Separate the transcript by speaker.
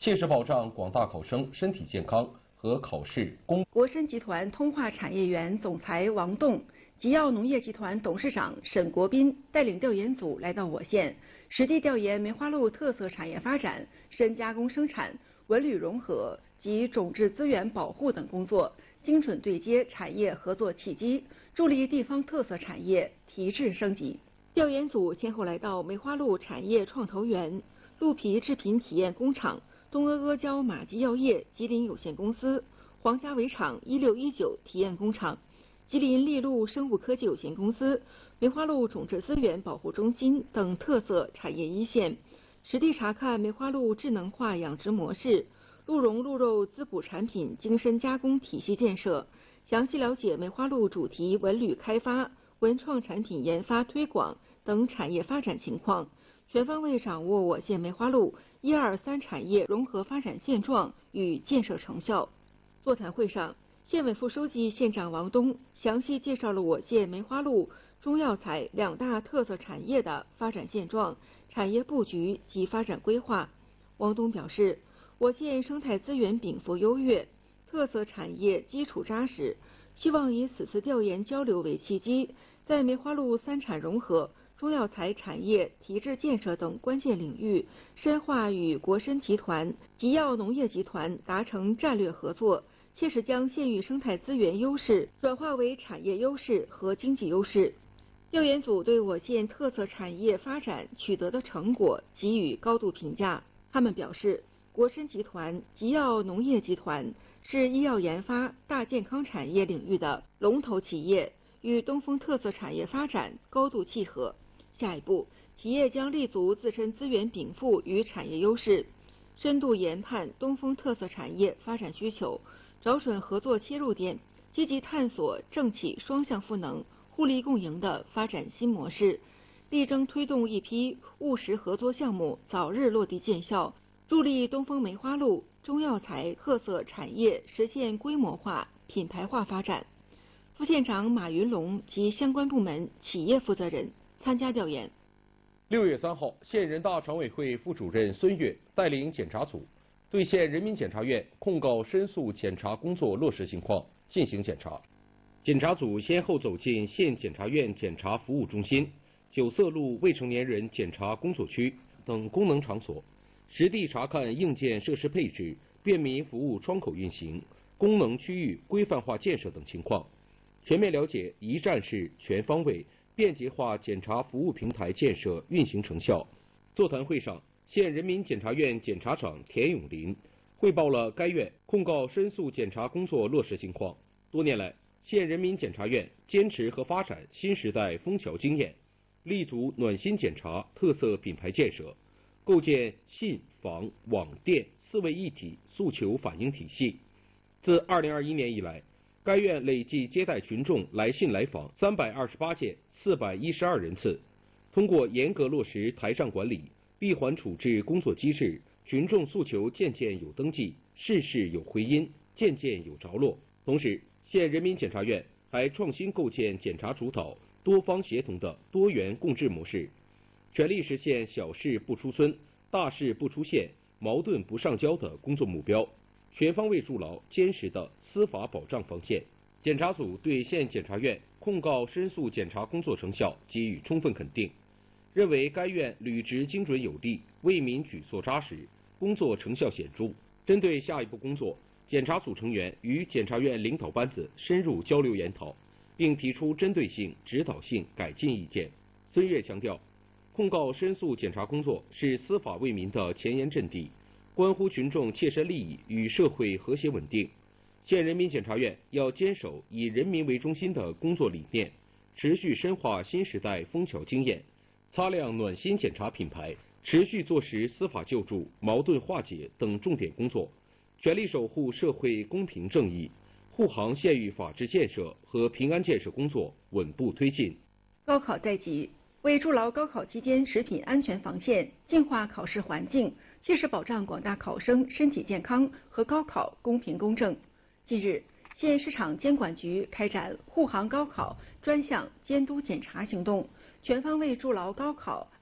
Speaker 1: 切实保障广大考生身体健康和考试公。
Speaker 2: 国参集团通化产业园总裁王栋、吉耀农业集团董事长沈国斌带领调研组来到我县，实地调研梅花鹿特色产业发展、深加工生产、文旅融合及种质资源保护等工作，精准对接产业合作契机，助力地方特色产业提质升级。调研组先后来到梅花鹿产业创投园、鹿皮制品体验工厂、东阿阿胶马基药业吉林有限公司、皇家围场1619体验工厂、吉林利鹿生物科技有限公司、梅花鹿种质资源保护中心等特色产业一线，实地查看梅花鹿智能化养殖模式、鹿茸鹿肉滋补产品精深加工体系建设，详细了解梅花鹿主题文旅开发、文创产品研发推广等产业发展情况，全方位掌握我县梅花鹿1、2、3产业融合发展现状与建设成效。座谈会上，县委副书记、县长王东详细介绍了我县梅花鹿、中药材2大特色产业的发展现状、产业布局及发展规划。王东表示，我县生态资源禀赋优越，特色产业基础扎实，希望以此次调研交流为契机，在梅花鹿3产融合、中药材产业提质建设等关键领域，深化与国参集团、吉耀农业集团达成战略合作，切实将县域生态资源优势转化为产业优势和经济优势。调研组对我县特色产业发展取得的成果给予高度评价。他们表示，国参集团、吉耀农业集团是医药研发、大健康产业领域的龙头企业，与东风特色产业发展高度契合。下一步，企业将立足自身资源禀赋与产业优势，深度研判东风特色产业发展需求，找准合作切入点，积极探索政企双向赋能、互利共赢的发展新模式，力争推动一批务实合作项目早日落地见效，助力东风梅花鹿、中药材特色产业实现规模化、品牌化发展。副县长马云龙及相关部门企业负责人参加调研。
Speaker 1: 6月3号，县人大常委会副主任孙越带领检查组对县人民检察院控告申诉检查工作落实情况进行检查。检查组先后走进县检察院检察服务中心、九色路未成年人检查工作区等功能场所，实地查看硬件设施配置、便民服务窗口运行、功能区域规范化建设等情况，全面了解一站式、全方位、便捷化检察服务平台建设运行成效。座谈会上，县人民检察院检察长田永林汇报了该院控告申诉检查工作落实情况。多年来，县人民检察院坚持和发展新时代枫桥经验，立足暖心检察特色品牌建设，构建信访网电4位一体诉求反映体系。自2021年以来，该院累计接待群众来信来访328件，412人次。通过严格落实台上管理、闭环处置工作机制，群众诉求件件有登记，事事有回音，件件有着落。同时，县人民检察院还创新构建检察主导、多方协同的多元共治模式，全力实现小事不出村、大事不出县、矛盾不上交的工作目标，全方位筑牢坚实的司法保障防线。检察组对县检察院控告申诉检查工作成效给予充分肯定，认为该院履职精准有力，为民举措扎实，工作成效显著。针对下一步工作，检察组成员与检察院领导班子深入交流研讨，并提出针对性、指导性改进意见。孙越强调，控告申诉检查工作是司法为民的前沿阵地，关乎群众切身利益与社会和谐稳定。县人民检察院要坚守以人民为中心的工作理念，持续深化新时代枫桥经验，擦亮暖心检察品牌，持续做实司法救助、矛盾化解等重点工作，全力守护社会公平正义，护航县域法治建设和平安建设工作稳步推进。
Speaker 2: 高考在即，为筑牢高考期间食品安全防线，净化考试环境，切实保障广大考生身体健康和高考公平公正。近日，县市场监管局开展护航高考专项监督检查行动，全方位筑牢高考